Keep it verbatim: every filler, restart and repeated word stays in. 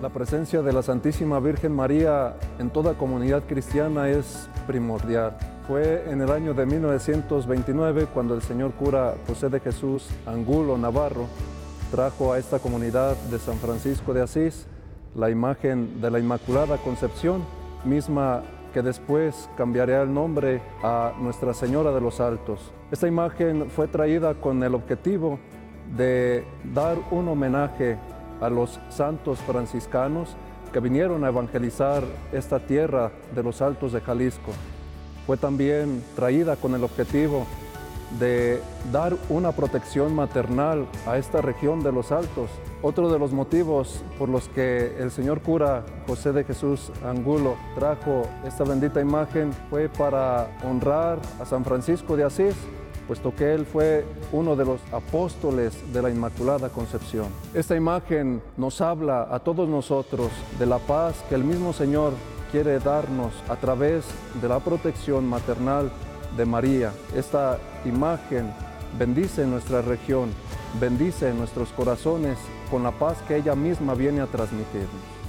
La presencia de la Santísima Virgen María en toda comunidad cristiana es primordial. Fue en el año de mil novecientos veintinueve cuando el señor cura José de Jesús Angulo Navarro trajo a esta comunidad de San Francisco de Asís la imagen de la Inmaculada Concepción, misma que después cambiaría el nombre a Nuestra Señora de los Altos. Esta imagen fue traída con el objetivo de dar un homenaje a los santos franciscanos que vinieron a evangelizar esta tierra de los Altos de Jalisco. Fue también traída con el objetivo de dar una protección maternal a esta región de los Altos. Otro de los motivos por los que el señor cura José de Jesús Angulo trajo esta bendita imagen fue para honrar a San Francisco de Asís, puesto que él fue uno de los apóstoles de la Inmaculada Concepción. Esta imagen nos habla a todos nosotros de la paz que el mismo Señor quiere darnos a través de la protección maternal de María. Esta imagen bendice nuestra región, bendice nuestros corazones con la paz que ella misma viene a transmitirnos.